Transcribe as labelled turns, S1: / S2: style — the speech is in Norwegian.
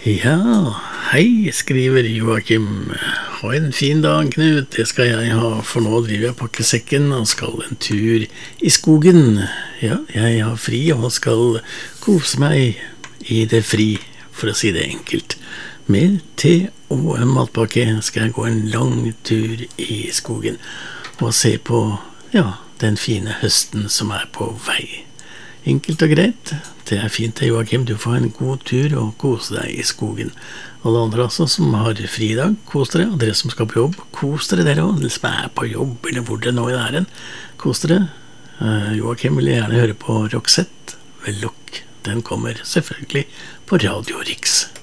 S1: Ja, hei, skriver Joakim. Ha en fin dag, Knut. Det skal jeg ha, for nå driver jeg og pakker sekken og skal en tur i skogen. Ja, jeg har fri og skal kose meg i det fri, for å si det enkelt. Med te og en matpakke skal jeg gå en lang tur i skogen og se på, den fine høsten som er på vei. Enkelt og greit. Det er fint det, Joakim. Du får en god tur og kose deg i skogen. Alle andre også som har fri i dag, kos dere. Og dere som skal på jobb, kos dere dere også. Dere som er på jobb, eller hvor det nå er hen. Kos dere. Joakim vil gjerne høre på Roxette ved Lukk. Den kommer selvfølgelig på Radio Riks.